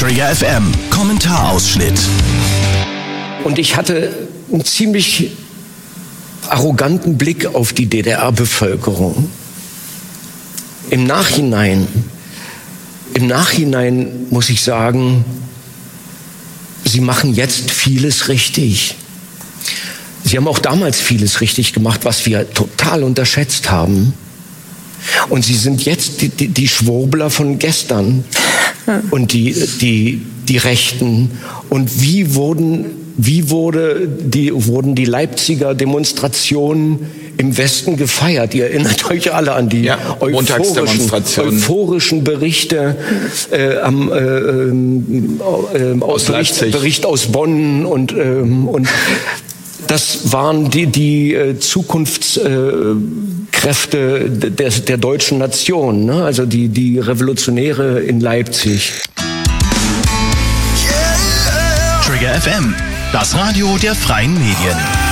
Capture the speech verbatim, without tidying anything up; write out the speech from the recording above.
Trigger F M, Kommentarausschnitt. Und ich hatte einen ziemlich arroganten Blick auf die D D R-Bevölkerung. Im Nachhinein, im Nachhinein muss ich sagen, sie machen jetzt vieles richtig. Sie haben auch damals vieles richtig gemacht, was wir total unterschätzt haben. Und sie sind jetzt die, die, die Schwurbler von gestern und die, die, die Rechten. Und wie wurden, wie wurde die, wurden die Leipziger Demonstrationen im Westen gefeiert? Ihr erinnert euch alle an die ja, euphorischen, euphorischen Berichte äh, am äh, äh, aus Bericht, Bericht aus Bonn und, äh, und das waren die, die äh, Zukunftskräfte äh, der, der deutschen Nation, ne? Also die, die Revolutionäre in Leipzig. Trigger F M, das Radio der freien Medien.